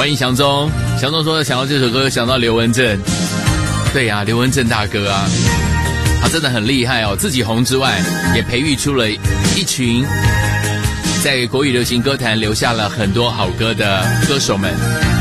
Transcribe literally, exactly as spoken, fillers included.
欢迎祥宗，祥宗说想到这首歌想到刘文正，对呀、啊，刘文正大哥啊，他真的很厉害哦，自己红之外，也培育出了一群在国语流行歌坛留下了很多好歌的歌手们。